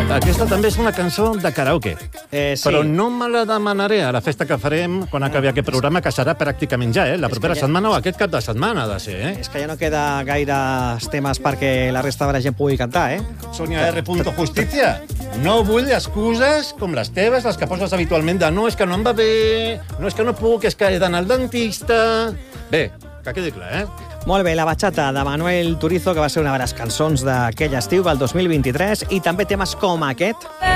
Aquesta també és una cançó de karaoke. Sí. Però no me la demanaré a la festa que farem quan acabi aquest programa, que serà pràcticament ja, la propera setmana o aquest cap de setmana ha de ser, És que ja no queda gaires temes perquè la resta de la gent pugui cantar, Sonia R. Justicia, no vull excuses com les teves, les que poses habitualment de no, és que no em va bé, no, és que no puc, és que he d'anar al dentista... Bé, que quedi clar, Molt bé, la bachata de Manuel Turizo, que va ser una de les cançons d'aquell estiu del 2023, i també temes com aquest.